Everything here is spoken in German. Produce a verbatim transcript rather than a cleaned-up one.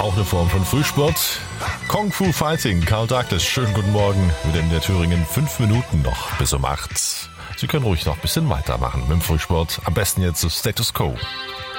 auch eine Form von Frühsport. Kung Fu Fighting, Karl Douglas, schönen guten Morgen. Wieder in der Thüringen fünf Minuten noch bis um acht. Sie können ruhig noch ein bisschen weitermachen mit dem Frühsport. Am besten jetzt so Status Quo.